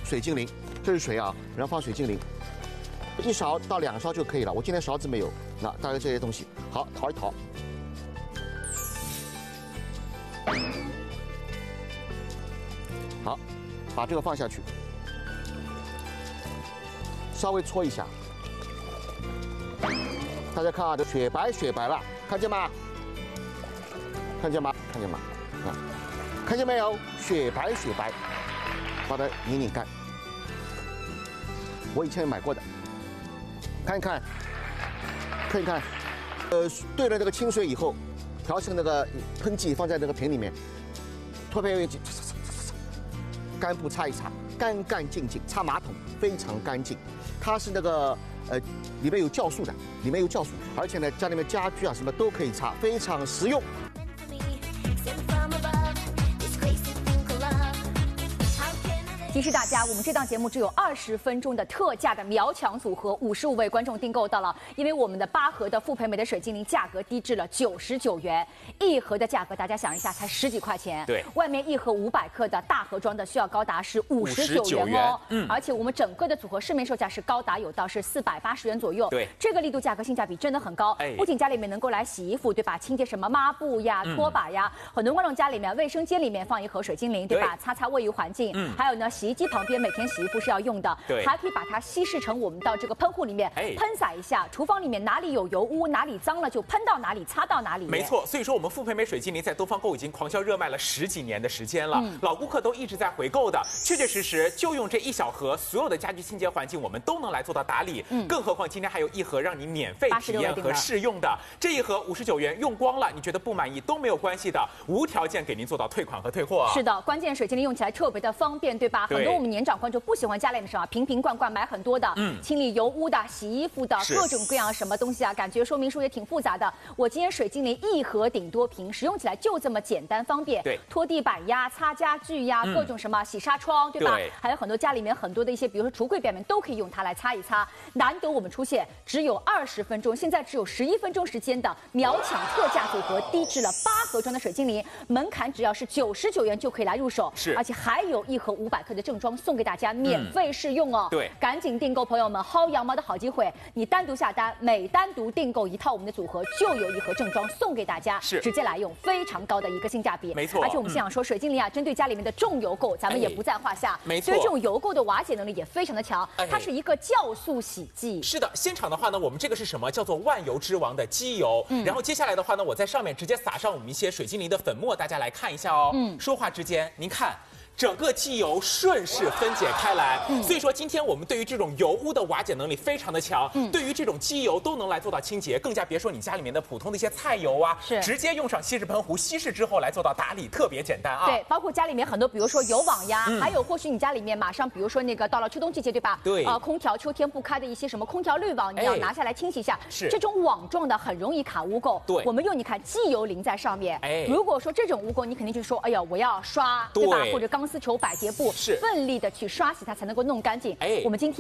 水精灵，这是水啊，然后放水精灵，1勺到2勺就可以了。我今天勺子没有，那大概这些东西，好淘一淘。好，把这个放下去，稍微搓一下。大家看啊，这雪白雪白了，看见吗？看见吗？看见吗？啊，看见没有？雪白雪白，把它拧拧干。我以前买过的，看一看，看一看。兑了这个清水以后，调成那个喷剂，放在那个瓶里面，脱片用干布擦一擦，干干净净，擦马桶非常干净。它是那个里面有酵素的，里面有酵素，而且呢家里面家居啊什么都可以擦，非常实用。 提示大家，我们这档节目只有20分钟的特价的秒抢组合，55位观众订购到了。因为我们的8盒的复培美的水精灵价格低至了99元，1盒的价格大家想一下，才10几块钱。 对， 外面1盒500克的大盒装的需要高达是59元哦。而且我们整个的组合市面售价是高达有到是480元左右。 对， 这个力度价格性价比真的很高。不仅家里面能够来洗衣服，对吧？清洁什么抹布呀、拖把呀，很多观众家里面卫生间里面放1盒水精灵，对吧？擦擦卫浴环境。还有呢，洗衣机旁边每天洗衣服是要用的， 对， 还可以把它稀释成我们到这个喷壶里面喷洒一下，厨房里面哪里有油污哪里脏了就喷到哪里，擦到哪里。 没错，所以说我们复培美水精灵在东方购已经狂销热卖了10几年的时间了，老顾客都一直在回购的，确确实实就用这1小盒，所有的家居清洁环境我们都能来做到打理。更何况今天还有1盒让你免费体验和试用的，这1盒59元用光了，你觉得不满意都没有关系的，无条件给您做到退款和退货。 是的，关键水精灵用起来特别的方便，对吧？很多我们年长观众不喜欢家里面什么瓶瓶罐罐买很多的，清理油污的、洗衣服的各种各样什么东西啊，感觉说明书也挺复杂的。我今天水精灵1盒顶多瓶，使用起来就这么简单方便。 对， 拖地板呀、擦家具呀、各种什么洗纱窗，对吧？ 对， 还有很多家里面很多的一些，比如说橱柜表面都可以用它来擦一擦。难得我们出现只有20分钟，现在只有11分钟时间的秒抢特价组合，低至了8盒装的水精灵，门槛只要是99元就可以来入手，而且还有1盒500克的正装送给大家免费试用哦。 对， 赶紧订购，朋友们，薅羊毛的好机会！你单独下单，每单独订购1套我们的组合，就有1盒正装送给大家，直接来用，非常高的一个性价比。 没错， 而且我们想说，水精灵啊，针对家里面的重油垢，咱们也不在话下。 没错， 对于这种油垢的瓦解能力也非常的强，它是一个酵素洗剂。 是的，现场的话呢，我们这个是什么？叫做万油之王的机油。然后接下来的话呢，我在上面直接撒上我们一些水精灵的粉末，大家来看一下哦。说话之间，您看。整个机油顺势分解开来，所以说今天我们对于这种油污的瓦解能力非常的强，对于这种机油都能来做到清洁，更加别说你家里面的普通的一些菜油啊，直接用上稀释喷壶稀释之后来做到打理，特别简单啊。 对，包括家里面很多，比如说油网呀，还有或许你家里面马上，比如说那个到了秋冬季节，对吧？ 对， 空调秋天不开的一些什么空调滤网，你要拿下来清洗一下。是这种网状的很容易卡污垢。 对， 我们用你看机油淋在上面。如果说这种污垢，你肯定就说，哎呀，我要刷，对吧？或者钢丝球、百洁布。是奋力的去刷洗它，才能够弄干净。我们今天。